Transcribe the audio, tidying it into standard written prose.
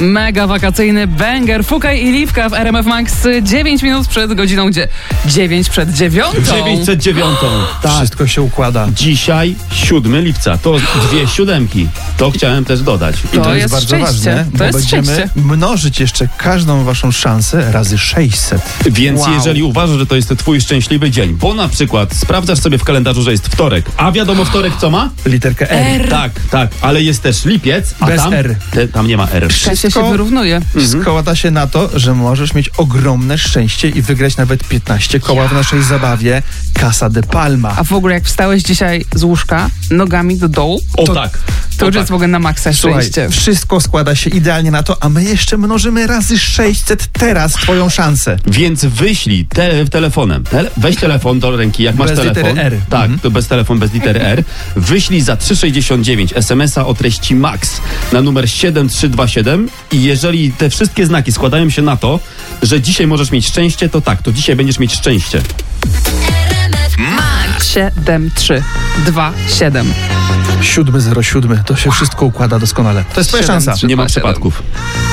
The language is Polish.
Mega wakacyjny banger. Fukaj i Liwka w RMF Max 9 minut przed godziną 9 przed 9. 9 przed 9. Tak. Wszystko się układa. Dzisiaj 7 lipca. To 2 siódemki. To chciałem też dodać. I to jest bardzo szczęście. ważne, To bo jest będziemy szczęście. mnożyć jeszcze każdą waszą szansę razy 600. Więc Wow. jeżeli uważasz, że to jest twój szczęśliwy dzień, bo na przykład sprawdzasz sobie w kalendarzu, że jest wtorek, a wiadomo wtorek co ma? Literkę R. Tak, ale jest też lipiec, a Bez tam, R. tam nie ma R. Szczęście się wyrównuje. Składa się na to, że możesz mieć ogromne szczęście i wygrać nawet 15 koła w naszej zabawie Casa de Palma. A w ogóle jak wstałeś dzisiaj z łóżka nogami do dołu, O To- tak. to już jest w ogóle na maksa Słuchaj, szczęście. wszystko składa się idealnie na to, a my jeszcze mnożymy razy 600 teraz twoją szansę. Więc wyślij telefonem. Weź telefon do ręki, jak masz Bez telefon. litery R. Tak, to bez telefon, bez litery R. Wyślij za 3,69 SMS-a o treści MAX na numer 7327 i jeżeli te wszystkie znaki składają się na to, że dzisiaj możesz mieć szczęście, to tak, to dzisiaj będziesz mieć szczęście. 7327. 707, to się wszystko układa doskonale. To jest twoja szansa. 7, 3, Nie ma 2, 7. przypadków.